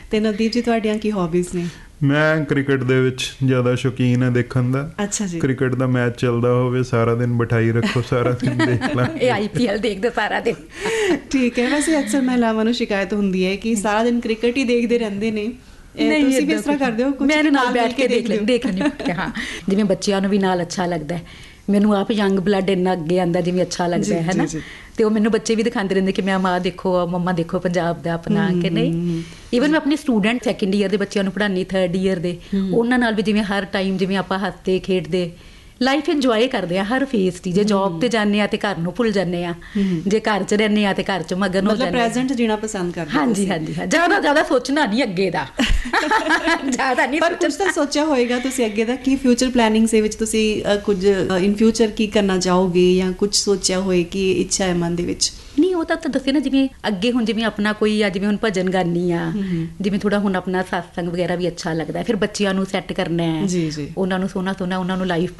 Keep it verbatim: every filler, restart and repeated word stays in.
ਤੇ ਨਵਦੀਪ ਜੀ ਤੁਹਾਡੀਆਂ ਕੀ ਹੌਬੀਜ਼ ਨੇ? ਮੈਂ ਕ੍ਰਿਕਟ ਦੇ ਵਿੱਚ ਜ਼ਿਆਦਾ ਸ਼ੌਕੀਨ ਹੈ ਦੇਖਣ ਦਾ। ਅੱਛਾ ਜੀ। ਕ੍ਰਿਕਟ ਦਾ ਮੈਚ ਚੱਲਦਾ ਹੋਵੇ ਸਾਰਾ ਦਿਨ ਬਿਠਾਈ ਰੱਖੋ, ਸਾਰਾ ਦਿਨ ਦੇਖ ਲਾਂ। ਇਹ ਆਈ ਪੀ ਐਲ ਦੇਖਦੇ ਸਾਰਾ ਦਿਨ। ਠੀਕ ਹੈ। ਵੈਸੇ ਅਕਸਰ ਮਹਿਲਾਵਾਂ ਨੂੰ ਸ਼ਿਕਾਇਤ ਹੁੰਦੀ ਹੈ ਕਿ ਸਾਰਾ ਦਿਨ ਕ੍ਰਿਕਟ ਹੀ ਦੇਖਦੇ ਰਹਿੰਦੇ ਨੇ। ਨਹੀਂ, ਤੁਸੀਂ ਵੀ ਇਸ ਤਰ੍ਹਾਂ ਕਰਦੇ ਹੋ? ਮੈਂ ਨਾਲ ਬੈਠ ਕੇ ਦੇਖ ਲੈ ਦੇਖ ਲੈਂਦੀ ਹਾਂ। ਜਿਵੇਂ ਬੱਚਿਆਂ ਨੂੰ ਵੀ ਨਾਲ ਅੱਛਾ ਲੱਗਦਾ ਹੈ, ਮੈਨੂੰ ਆਪ ਯੰਗ ਬਲੱਡ ਇੰਨਾ ਅੱਗੇ ਆਉਂਦਾ ਜਿਵੇਂ ਅੱਛਾ ਲੱਗਦਾ ਹੈ ਨਾ। ਤੇ ਉਹ ਮੈਨੂੰ ਬੱਚੇ ਵੀ ਦਿਖਾਉਂਦੇ ਰਹਿੰਦੇ ਕਿ ਮੈਂ ਮਾਂ ਦੇਖੋ, ਮੰਮਾ ਦੇਖੋ ਪੰਜਾਬ ਦਾ ਆਪਣਾ, ਕਿ ਨਹੀਂ। ਈਵਨ ਮੈਂ ਆਪਣੇ ਸਟੂਡੈਂਟ ਸੈਕਿੰਡ ਈਅਰ ਦੇ ਬੱਚਿਆਂ ਨੂੰ ਪੜ੍ਹਾਉਂਦੀ, ਥਰਡ ਈਅਰ ਦੇ, ਉਹਨਾਂ ਨਾਲ ਵੀ ਜਿਵੇਂ ਹਰ ਟਾਈਮ ਜਿਵੇਂ ਆਪਾਂ ਹੱਸਦੇ ਖੇਡਦੇ ਲਾਈਫ ਇੰਜੋਏ ਕਰਦੇ ਆ ਹਰ ਫੇਸ ਦੀ। ਜੇ ਜੌਬ ਤੇ ਜਾਂਦੇ ਆ ਤੇ ਘਰ ਨੂੰ ਭੁੱਲ ਜਾਂਦੇ ਆ, ਜੇ ਘਰ 'ਚ ਰਹਿੰਦੇ ਆ ਤੇ ਘਰ 'ਚ ਮਗਨ ਹੋ ਜਾਂਦੇ। ਪ੍ਰੈਜ਼ੈਂਟ ਜੀਣਾ ਪਸੰਦ ਕਰਦੇ। ਹਾਂਜੀ ਹਾਂਜੀ ਹਾਂ, ਜ਼ਿਆਦਾ ਜ਼ਿਆਦਾ ਸੋਚਣਾ ਨਹੀਂ ਅੱਗੇ ਦਾ। ਜ਼ਿਆਦਾ ਨਹੀਂ। ਪਰ ਕੁਝ ਤਾਂ ਸੋਚਿਆ ਹੋਏਗਾ ਤੁਸੀਂ ਅੱਗੇ ਦਾ, ਕੀ ਫਿਊਚਰ ਪਲੈਨਿੰਗਸ ਦੇ ਵਿੱਚ ਤੁਸੀਂ ਕੁਝ ਇਨ ਫਿਊਚਰ ਕੀ ਕਰਨਾ ਚਾਹੋਗੇ ਜਾਂ ਕੁਝ ਸੋਚਿਆ ਹੋਏ ਕਿ ਇੱਛਾ ਹੈ ਮਨ ਦੇ ਵਿੱਚ? ਨਹੀਂ, ਉਹ ਤਾਂ ਤਾਂ ਦੱਸੇ ਨਾ, ਜਿਵੇਂ ਅੱਗੇ ਹੁਣ ਜਿਵੇਂ ਆਪਣਾ ਕੋਈ ਆ, ਜਿਵੇਂ ਹੁਣ ਭਜਨ ਗਾਨੀ ਆ, ਜਿਵੇਂ ਥੋੜਾ ਹੁਣ ਆਪਣਾ ਸਤਸੰਗ ਵਗੈਰਾ ਵੀ ਅੱਛਾ ਲੱਗਦਾ। ਫਿਰ ਬੱਚਿਆਂ ਨੂੰ ਸੈੱਟ ਕਰਨਾ ਹੈ, ਉਹਨਾਂ ਨੂੰ ਸੋਹਣਾ ਸੋਹਣਾ ਉਹਨਾਂ ਨੂੰ ਲਾਈਫ